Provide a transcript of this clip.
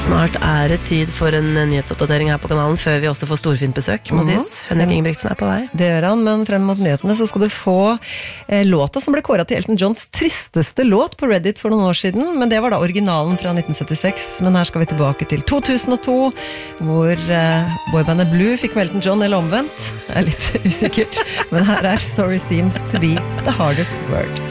Snart det tid for en nyhetsoppdatering her på kanalen, før vi også får storfint besøk, må sies. Henrik Ingebrigtsen på vei. Det gjør han, men frem mot nyhetene så skal du få låta som ble kåret til Elton Johns tristeste låt på Reddit for noen år siden, men det var da originalen fra 1976, men her skal vi tilbake til 2002, hvor boybandet Blue fikk med Elton John, eller omvendt. Det litt usikkert, men her Sorry Seems to be the hardest word.